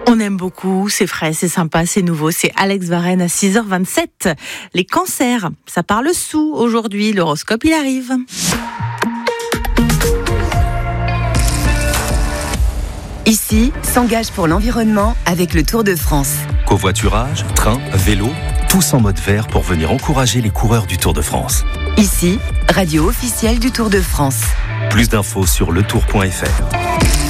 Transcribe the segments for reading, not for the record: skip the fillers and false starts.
On aime beaucoup, c'est frais, c'est sympa, c'est nouveau. C'est Alex Varenne à 6h27. Les cancers, ça parle sous aujourd'hui. L'horoscope, il arrive. Ici, s'engage pour l'environnement avec le Tour de France. Covoiturage, train, vélo, tous en mode vert pour venir encourager les coureurs du Tour de France. Ici, radio officielle du Tour de France. Plus d'infos sur letour.fr.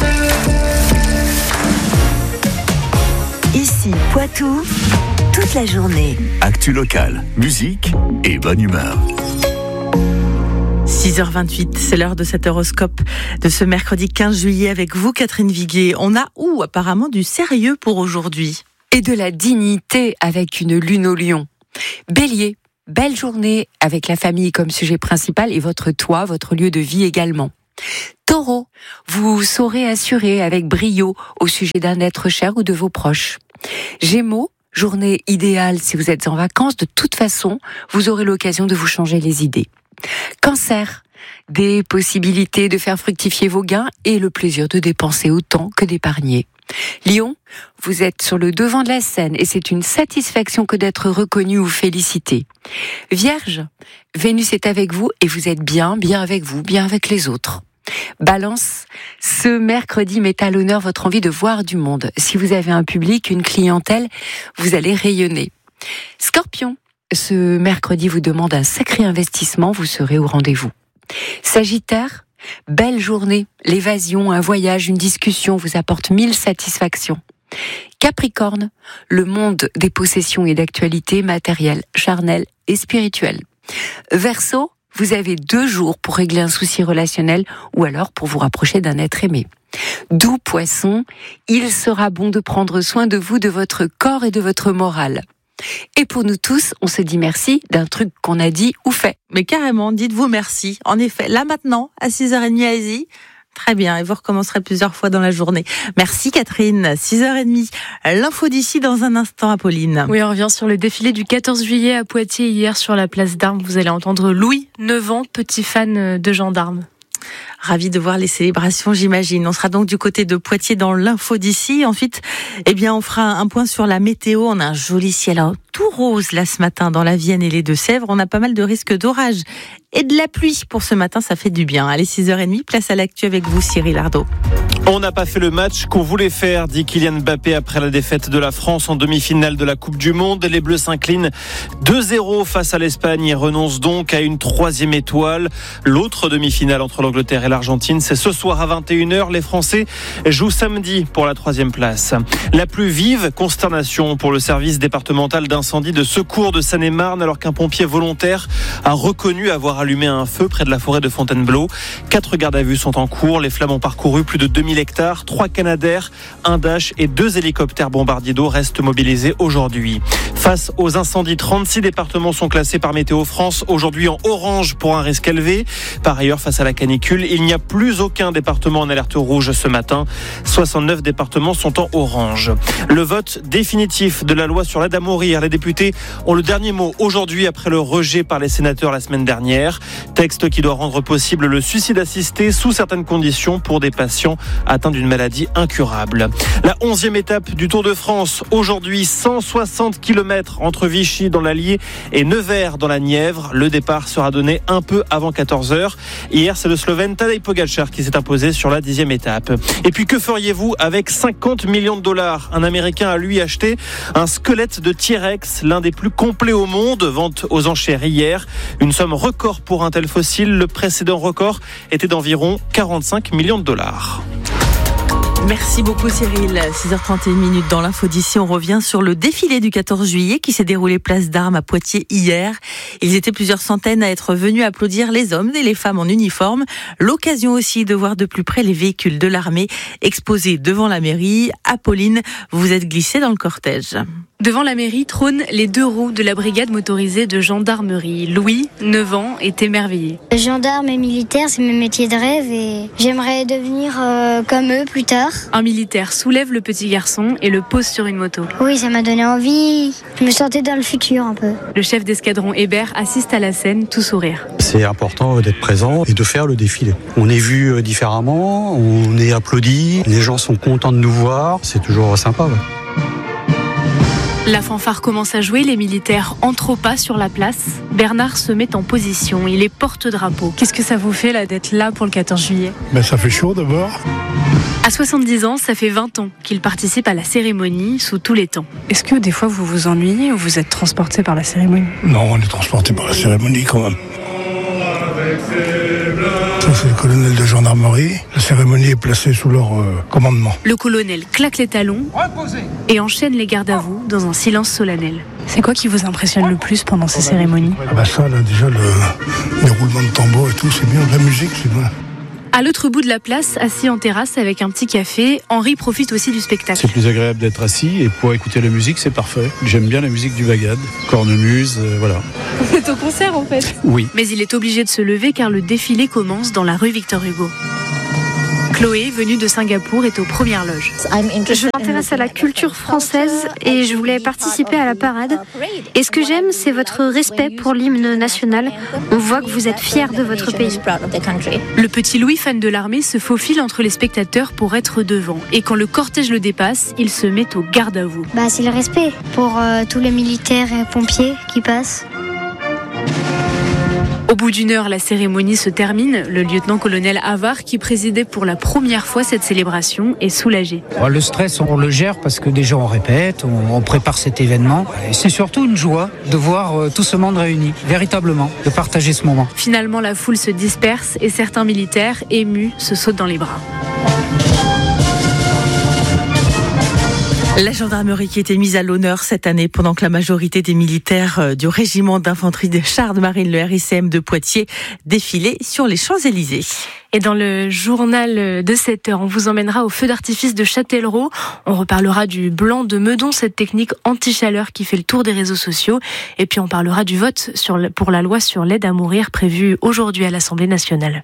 Ici, Poitou, toute la journée. Actu locale, musique et bonne humeur. 6h28, c'est l'heure de cet horoscope de ce mercredi 15 juillet avec vous, Catherine Viguier. On a apparemment du sérieux pour aujourd'hui. Et de la dignité avec une lune au lion. Bélier, belle journée avec la famille comme sujet principal et votre toit, votre lieu de vie également. Taureau, vous saurez assurer avec brio au sujet d'un être cher ou de vos proches. Gémeaux, journée idéale si vous êtes en vacances. De toute façon, vous aurez l'occasion de vous changer les idées. Cancer, des possibilités de faire fructifier vos gains et le plaisir de dépenser autant que d'épargner. Lion, vous êtes sur le devant de la scène et c'est une satisfaction que d'être reconnu ou félicité. Vierge, Vénus est avec vous et vous êtes bien avec vous, bien avec les autres. Balance, ce mercredi met à l'honneur votre envie de voir du monde. Si vous avez un public, une clientèle, vous allez rayonner. Scorpion, ce mercredi vous demande un sacré investissement, vous serez au rendez-vous. Sagittaire, belle journée, l'évasion, un voyage, une discussion vous apporte 1000 satisfactions. Capricorne, le monde des possessions et d'actualités matérielles, charnelles et spirituelles. Verseau, vous avez 2 jours pour régler un souci relationnel ou alors pour vous rapprocher d'un être aimé. Doux Poisson, il sera bon de prendre soin de vous, de votre corps et de votre morale. Et pour nous tous, on se dit merci d'un truc qu'on a dit ou fait. Mais carrément, dites-vous merci. En effet, là maintenant, à 6h30, allez-y. Très bien, et vous recommencerez plusieurs fois dans la journée. Merci Catherine, 6h30. L'info d'ici dans un instant, Apolline. Oui, on revient sur le défilé du 14 juillet à Poitiers hier sur la place d'Armes. Vous allez entendre Louis, 9 ans, petit fan de gendarmes. Ravi de voir les célébrations, j'imagine. On sera donc du côté de Poitiers dans l'info d'ici. Ensuite, on fera un point sur la météo. On a un joli ciel tout rose là ce matin dans la Vienne et les Deux-Sèvres. On a pas mal de risques d'orage et de la pluie pour ce matin. Ça fait du bien. Allez, 6h30, place à l'actu avec vous, Cyril Ardo. On n'a pas fait le match qu'on voulait faire, dit Kylian Mbappé après la défaite de la France en demi-finale de la Coupe du Monde. Les Bleus s'inclinent 2-0 face à l'Espagne et renoncent donc à une 3e étoile. L'autre demi-finale entre l'Angleterre et l'Argentine, c'est ce soir à 21h. Les Français jouent samedi pour la 3e place. La plus vive consternation pour le service départemental d'incendie de secours de Seine-et-Marne alors qu'un pompier volontaire a reconnu avoir allumé un feu près de la forêt de Fontainebleau. 4 gardes à vue sont en cours. Les flammes ont parcouru plus de 2000 hectares, 3 Canadair, un Dash et 2 hélicoptères bombardiers d'eau restent mobilisés aujourd'hui. Face aux incendies, 36 départements sont classés par Météo France aujourd'hui en orange pour un risque élevé. Par ailleurs, face à la canicule, il n'y a plus aucun département en alerte rouge ce matin. 69 départements sont en orange. Le vote définitif de la loi sur l'aide à mourir. Les députés ont le dernier mot aujourd'hui après le rejet par les sénateurs la semaine dernière. Texte qui doit rendre possible le suicide assisté sous certaines conditions pour des patients atteints d'une maladie incurable. La 11e étape du Tour de France. Aujourd'hui, 160 km entre Vichy dans l'Allier et Nevers dans la Nièvre. Le départ sera donné un peu avant 14h. Hier, c'est le Slovène Tadej Pogačar qui s'est imposé sur la 10e étape. Et puis, que feriez-vous avec 50 millions de dollars ? Un Américain a lui acheté un squelette de T-Rex, l'un des plus complets au monde. Vente aux enchères hier. Une somme record pour un tel fossile. Le précédent record était d'environ 45 millions de dollars. Merci beaucoup Cyril. 6h31 dans l'info d'ici. On revient sur le défilé du 14 juillet qui s'est déroulé place d'Armes à Poitiers hier. Ils étaient plusieurs centaines à être venus applaudir les hommes et les femmes en uniforme. L'occasion aussi de voir de plus près les véhicules de l'armée exposés devant la mairie. Apolline, vous êtes glissée dans le cortège. Devant la mairie trônent les 2 roues de la brigade motorisée de gendarmerie. Louis, 9 ans, est émerveillé. Gendarme et militaire, c'est mes métiers de rêve et j'aimerais devenir comme eux plus tard. Un militaire soulève le petit garçon et le pose sur une moto. Oui, ça m'a donné envie. Je me sentais dans le futur un peu. Le chef d'escadron Hébert assiste à la scène, tout sourire. C'est important d'être présent et de faire le défilé. On est vu différemment, on est applaudi, les gens sont contents de nous voir, c'est toujours sympa. Ouais. La fanfare commence à jouer, les militaires entrent au pas sur la place. Bernard se met en position, il est porte-drapeau. Qu'est-ce que ça vous fait là d'être là pour le 14 juillet ? Ça fait chaud d'abord. À 70 ans, ça fait 20 ans qu'il participe à la cérémonie sous tous les temps. Est-ce que des fois vous vous ennuyez ou vous êtes transporté par la cérémonie ? Non, on est transporté par la cérémonie quand même. Ça, c'est le colonel de gendarmerie. La cérémonie est placée sous leur commandement. Le colonel claque les talons et enchaîne les gardes à vous dans un silence solennel. C'est quoi qui vous impressionne le plus pendant ces cérémonies ? Ça, là, déjà, les roulements de tambour et tout, c'est bien. La musique, c'est bien. À l'autre bout de la place, assis en terrasse avec un petit café, Henri profite aussi du spectacle. C'est plus agréable d'être assis et pour écouter la musique, c'est parfait. J'aime bien la musique du bagad, cornemuse, voilà. Vous êtes au concert en fait ? Oui. Mais il est obligé de se lever car le défilé commence dans la rue Victor Hugo. Chloé, venue de Singapour, est aux premières loges. Je m'intéresse à la culture française et je voulais participer à la parade. Et ce que j'aime, c'est votre respect pour l'hymne national. On voit que vous êtes fiers de votre pays. Le petit Louis, fan de l'armée, se faufile entre les spectateurs pour être devant. Et quand le cortège le dépasse, il se met au garde à vous. C'est le respect pour tous les militaires et pompiers qui passent. Au bout d'une heure, la cérémonie se termine. Le lieutenant-colonel Havard, qui présidait pour la première fois cette célébration, est soulagé. Le stress, on le gère parce que déjà on répète, on prépare cet événement. Et c'est surtout une joie de voir tout ce monde réuni, véritablement, de partager ce moment. Finalement, la foule se disperse et certains militaires, émus, se sautent dans les bras. La gendarmerie qui était mise à l'honneur cette année pendant que la majorité des militaires du régiment d'infanterie des chars de marine, le RICM de Poitiers, défilaient sur les Champs-Élysées. Et dans le journal de 7h, on vous emmènera au feu d'artifice de Châtellerault. On reparlera du blanc de Meudon, cette technique anti-chaleur qui fait le tour des réseaux sociaux. Et puis on parlera du vote pour la loi sur l'aide à mourir prévue aujourd'hui à l'Assemblée nationale.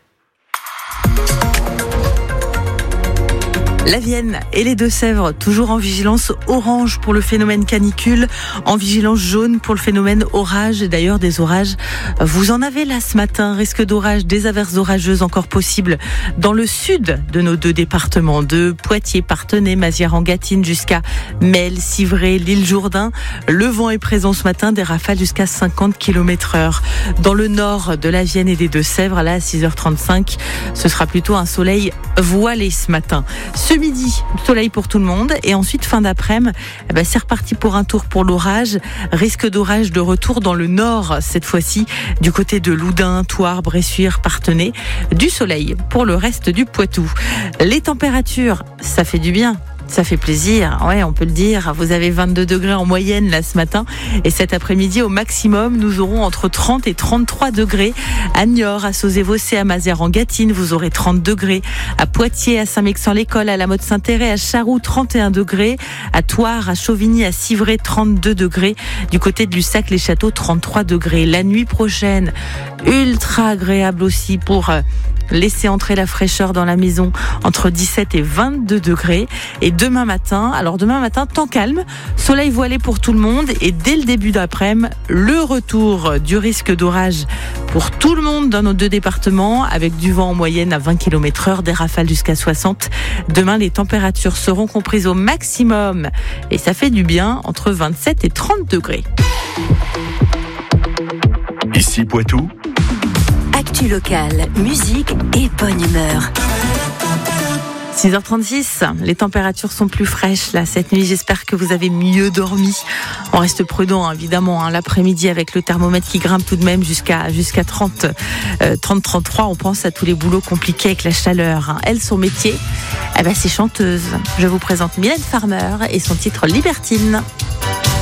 La Vienne et les Deux-Sèvres, toujours en vigilance orange pour le phénomène canicule, en vigilance jaune pour le phénomène orage. Et d'ailleurs, des orages, vous en avez là ce matin. Risque d'orage, des averses orageuses encore possibles dans le sud de nos deux départements, de Poitiers, Parthenay, Mazières-en-Gâtine jusqu'à Melle, Civray, l'île Jourdain. Le vent est présent ce matin, des rafales jusqu'à 50 km/h. Dans le nord de la Vienne et des Deux-Sèvres, là à 6h35, ce sera plutôt un soleil voilé ce matin. Ce midi, soleil pour tout le monde et ensuite fin d'après-midi, c'est reparti pour un tour pour l'orage. Risque d'orage de retour dans le nord, cette fois-ci du côté de Loudun, Thouars, Bressuire, Parthenay. Du soleil pour le reste du Poitou. Les températures, ça fait du bien. Ça fait plaisir, ouais, on peut le dire. Vous avez 22 degrés en moyenne là ce matin et cet après-midi au maximum, nous aurons entre 30 et 33 degrés. À Niort, à Sauzé-Vaucé, à Mazières-en-Gâtine, vous aurez 30 degrés. À Poitiers, à Saint-Mexan-l'École, à la Motte-Saint-Thérèse, à Charroux, 31 degrés. À Thouars, à Chauvigny, à Civray, 32 degrés. Du côté de Lussac-les-Châteaux, 33 degrés. La nuit prochaine, ultra agréable aussi pour laisser entrer la fraîcheur dans la maison, entre 17 et 22 degrés. Et demain matin, temps calme, soleil voilé pour tout le monde et dès le début d'après-midi, le retour du risque d'orage pour tout le monde dans nos deux départements avec du vent en moyenne à 20 km/h, des rafales jusqu'à 60. Demain, les températures seront comprises au maximum et ça fait du bien entre 27 et 30 degrés. Ici Poitou. Actu locale, musique et bonne humeur. 6h36, les températures sont plus fraîches là cette nuit. J'espère que vous avez mieux dormi. On reste prudent évidemment l'après-midi avec le thermomètre qui grimpe tout de même jusqu'à 30, 33. On pense à tous les boulots compliqués avec la chaleur. Elle, son métier, c'est chanteuse. Je vous présente Mylène Farmer et son titre Libertine.